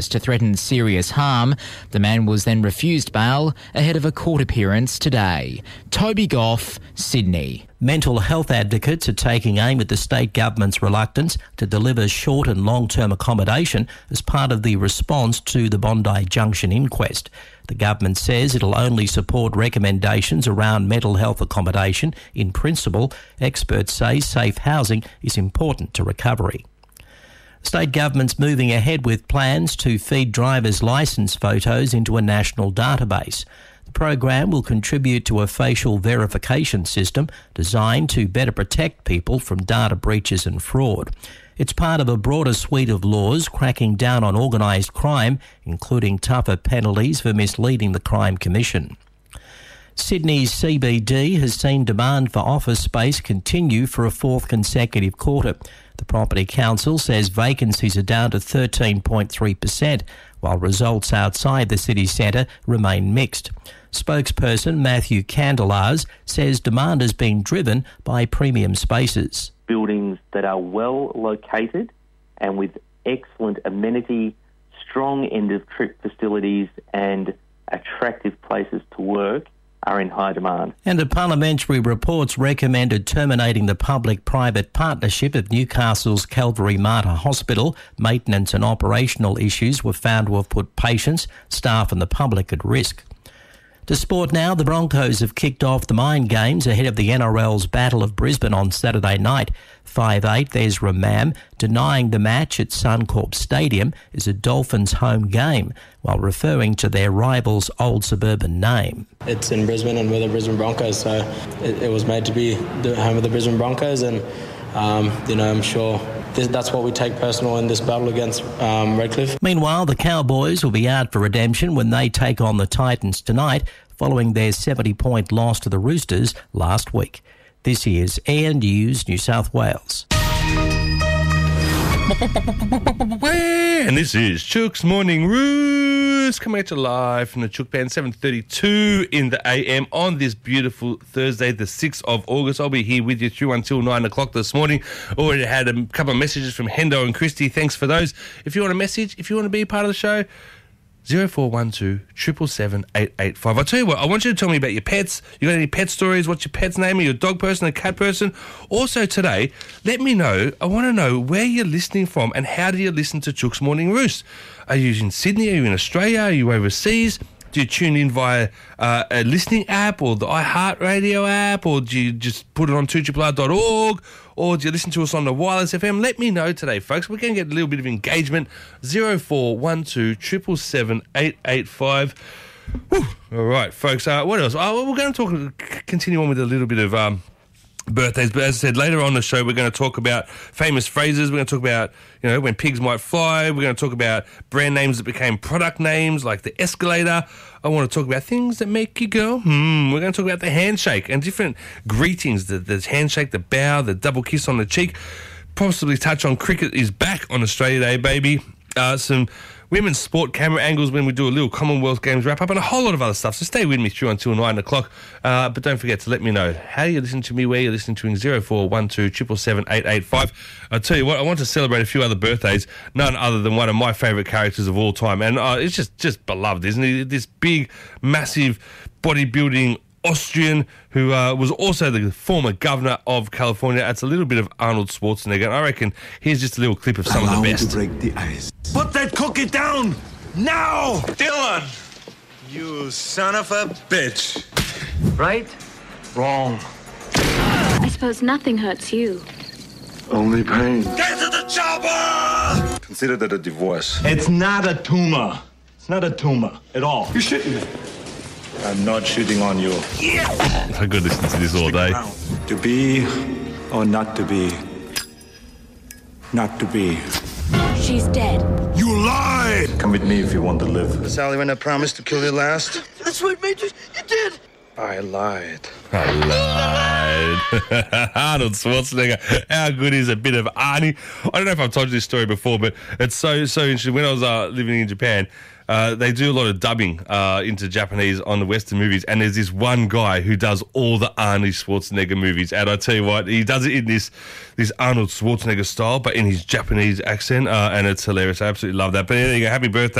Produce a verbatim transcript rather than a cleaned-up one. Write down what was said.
to threaten serious harm. The man was then refused bail ahead of a court appearance today. Toby Goff, Sydney. Mental health advocates are taking aim at the state government's reluctance to deliver short and long-term accommodation as part of the response to the Bondi Junction inquest. The government says it'll only support recommendations around mental health accommodation. In principle, experts say safe housing is important to recovery. State government's moving ahead with plans to feed drivers' licence photos into a national database. The program will contribute to a facial verification system designed to better protect people from data breaches and fraud. It's part of a broader suite of laws cracking down on organised crime, including tougher penalties for misleading the Crime Commission. Sydney's C B D has seen demand for office space continue for a fourth consecutive quarter. The Property Council says vacancies are down to thirteen point three percent, while results outside the city centre remain mixed. Spokesperson Matthew Candelars says demand has been driven by premium spaces. Buildings that are well located and with excellent amenity, strong end-of-trip facilities and attractive places to work are in high demand. And a parliamentary report's recommended terminating the public-private partnership of Newcastle's Calvary Mater Hospital. Maintenance and operational issues were found to have put patients, staff and the public at risk. To sport now, the Broncos have kicked off the Mind Games ahead of the N R L's Battle of Brisbane on Saturday night. five eight, there's Ramam denying the match at Suncorp Stadium is a Dolphins home game, while referring to their rival's old suburban name. It's in Brisbane and we're the Brisbane Broncos, so it, it was made to be the home of the Brisbane Broncos, and um, you know, I'm sure this, that's what we take personal in this battle against um, Redcliffe. Meanwhile, the Cowboys will be out for redemption when they take on the Titans tonight, following their seventy-point loss to the Roosters last week. This is Air News New South Wales. And this is Chook's Morning Roost, coming at you live from the Chook Band, seven thirty-two in the A M on this beautiful Thursday, the sixth of August. I'll be here with you through until nine o'clock this morning. Already had a couple of messages from Hendo and Christy. Thanks for those. If you want a message, if you want to be a part of the show, zero four one two, seven seven seven, eight eight five. I'll tell you what, I want you to tell me about your pets. You got any pet stories? What's your pet's name? Are you a dog person, a cat person? Also today, let me know, I want to know where you're listening from and how do you listen to Chook's Morning Roost? Are you in Sydney? Are you in Australia? Are you overseas? Do you tune in via uh, a listening app or the iHeartRadio app, or do you just put it on two R R R dot org, or do you listen to us on the Wireless F M? Let me know today, folks. We're going to get a little bit of engagement. zero four one two, seven seven seven, eight eight five. Whew. All right, folks. Uh, what else? Oh, we're going to talk, continue on with a little bit of um, birthdays, but as I said, later on in the show, we're going to talk about famous phrases. We're going to talk about, you know, when pigs might fly. We're going to talk about brand names that became product names, like the escalator. I want to talk about things that make you go, hmm. We're going to talk about the handshake and different greetings, the, the handshake, the bow, the double kiss on the cheek. Possibly touch on cricket is back on Australia Day, baby. Uh, some women's sport camera angles when we do a little Commonwealth Games wrap-up and a whole lot of other stuff. So stay with me through until nine o'clock. Uh, but don't forget to let me know how you listen to me, where you're listening to in zero four one two, seven seven seven, eight eight five. I'll tell you what, I want to celebrate a few other birthdays, none other than one of my favourite characters of all time. And uh, it's just, just beloved, isn't he? This big, massive, bodybuilding Austrian who uh, was also the former governor of California. It's a little bit of Arnold Schwarzenegger. And I reckon here's just a little clip of some Allow of the best. To break the ice. Put that cookie down now! Dylan! You son of a bitch. Right? Wrong. I suppose nothing hurts you. Only pain. Get to the chopper! Consider that a divorce. It's not a tumor. It's not a tumor at all. You're shitting me. I'm not shooting on you. Yeah. I could listen to this all day. To be or not to be? Not to be. She's dead. You lied! Come with me if you want to live. Sally, when I promised to kill you last? That's what made you. You did. I lied. I lied. Arnold Schwarzenegger. How good is a bit of Arnie? I don't know if I've told you this story before, but it's so, so interesting. When I was uh, living in Japan, Uh, they do a lot of dubbing uh, into Japanese on the Western movies, and there's this one guy who does all the Arnie Schwarzenegger movies, and I tell you what, he does it in this this Arnold Schwarzenegger style, but in his Japanese accent, uh, and it's hilarious. I absolutely love that. But there you go, happy birthday